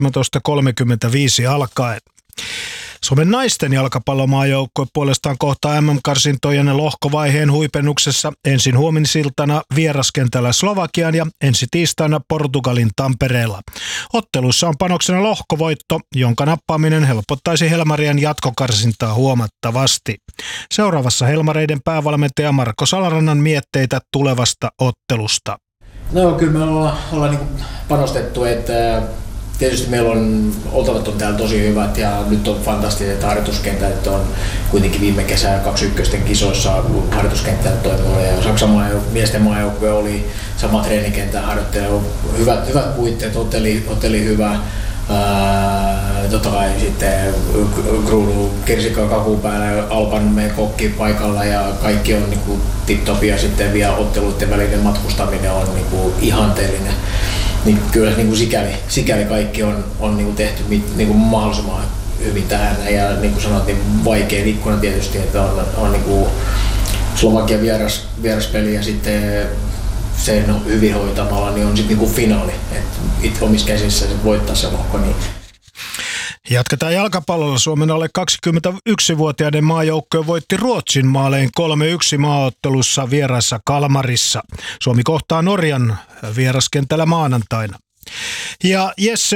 17.35 alkaen. Suomen naisten jalkapallomaajoukkue puolestaan kohtaa MM-karsintojen lohkovaiheen huipennuksessa ensin huomisiltana vieraskentällä Slovakian ja ensi tiistaina Portugalin Tampereella. Ottelussa on panoksena lohkovoitto, jonka nappaaminen helpottaisi Helmarien jatkokarsintaa huomattavasti. Seuraavassa Helmareiden päävalmentaja Marko Salarannan mietteitä tulevasta ottelusta. No kyllä me ollaan panostettu, että tietysti meillä on oltavat on täällä tosi hyvät ja nyt on fantastiset harjoituskentät, että on kuitenkin viime kesää 21 kisoissa harjoituskenttät toimivat ja Saksan miesten maajoukkue oli sama treenikentän harjoittelu, hyvät puitteet, otteli hyvä. Totta kai sitten Kruunu kirsikka kakun päällä, Alpan meidän kokki paikalla ja kaikki on tip-top ja sitten vielä otteluiden välinen matkustaminen on ihanteellinen. Niin kyllä sikäli kaikki on tehty mahdollisimman hyvin tähän ja niin kuin sanoit, niin vaikea ikkuna tietysti, että on Slovakian vieraspeli ja sitten sen hyvin hoitamalla niin on sitten finaali, että itse omissa käsissä voittaa se lohko. Niin. Jatketaan jalkapallolla. Suomen alle 21-vuotiaiden maajoukkue voitti Ruotsin maalein 3-1 maaottelussa vieraassa Kalmarissa. Suomi kohtaa Norjan vieraskentällä maanantaina. Ja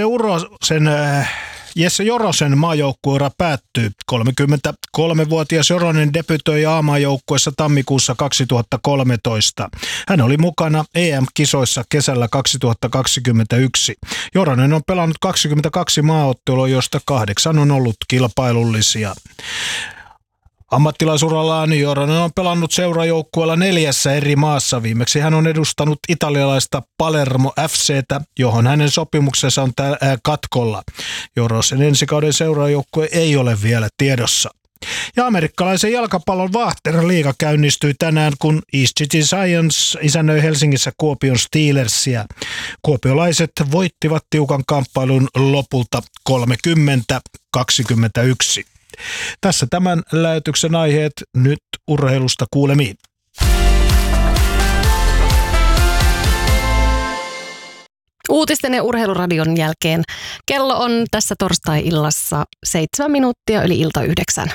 Jesse Jorosen maajoukkueura päättyy. 33-vuotias Joronen debytoi A-maajoukkueessa tammikuussa 2013. Hän oli mukana EM-kisoissa kesällä 2021. Joronen on pelannut 22 maaottelua, josta 8 on ollut kilpailullisia. Ammattilaisurallaan Joronen on pelannut seurajoukkueella 4 eri maassa. Viimeksi hän on edustanut italialaista Palermo FC:tä, johon hänen sopimuksensa on katkolla. Jorosen ensikauden seurajoukkue ei ole vielä tiedossa. Ja amerikkalaisen jalkapallon Vaahtera-liiga käynnistyi tänään, kun East City Science isännöi Helsingissä Kuopion Steelersia. Kuopiolaiset voittivat tiukan kamppailun lopulta 30-21. Tässä tämän lähetyksen aiheet, nyt urheilusta kuulemiin. Uutisten ja urheiluradion jälkeen kello on tässä torstai-illassa 7 minuuttia yli ilta 9.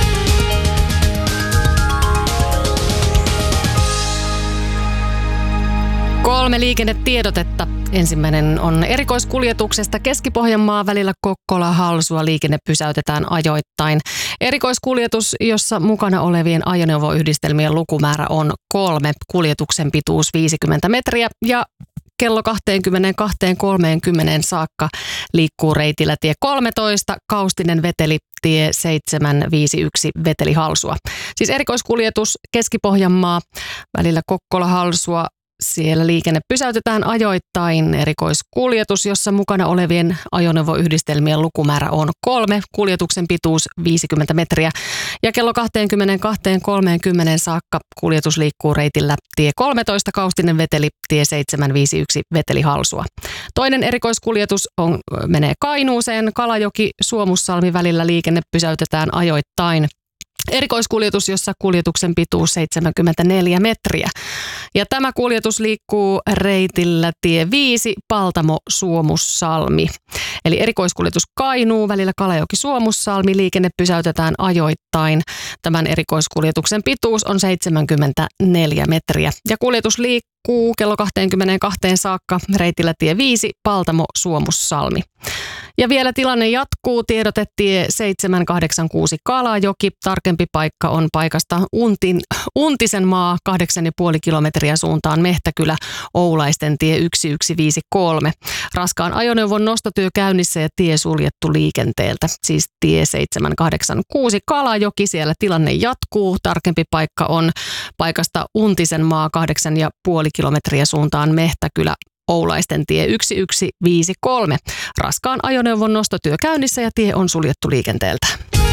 Kolme liikennetiedotetta. Ensimmäinen on erikoiskuljetuksesta Keski-Pohjanmaa välillä Kokkola-Halsua. Liikenne pysäytetään ajoittain. Erikoiskuljetus, jossa mukana olevien ajoneuvoyhdistelmien lukumäärä on 3, kuljetuksen pituus 50 metriä ja kello 22.30 saakka liikkuu reitillä tie 13, Kaustinen Veteli, tie 751 Veteli Halsua. Siis erikoiskuljetus Keski-Pohjanmaa välillä Kokkola-Halsua. Siellä liikenne pysäytetään ajoittain. Erikoiskuljetus, jossa mukana olevien ajoneuvoyhdistelmien lukumäärä on 3, kuljetuksen pituus 50 metriä. Ja kello 22.30 saakka kuljetus liikkuu reitillä tie 13, Kaustinen Veteli, tie 751 Veteli Halsua. Toinen erikoiskuljetus menee Kainuuseen, Kalajoki, Suomussalmi välillä liikenne pysäytetään ajoittain. Erikoiskuljetus, jossa kuljetuksen pituus 74 metriä. Ja tämä kuljetus liikkuu reitillä tie 5, Paltamo, Suomussalmi. Eli erikoiskuljetus Kainuu välillä Kalajoki-Suomussalmi. Liikenne pysäytetään ajoittain. Tämän erikoiskuljetuksen pituus on 74 metriä. Ja kuljetus liikkuu kello 22 saakka reitillä tie 5, Paltamo, Suomussalmi. Ja vielä tilanne jatkuu. Tiedotetie 786 Kalajoki. Tarkempi paikka on paikasta Untisen maa 8,5 kilometriä suuntaan Mehtäkylä, Oulaisten tie 1153. Raskaan ajoneuvon nostotyö käynnissä ja tie suljettu liikenteeltä. Siis tie 786 Kalajoki. Siellä tilanne jatkuu. Tarkempi paikka on paikasta Untisen maa 8,5 kilometriä suuntaan Mehtäkylä, Oulaisten tie 1153. Raskaan ajoneuvon nostotyö käynnissä ja tie on suljettu liikenteeltä.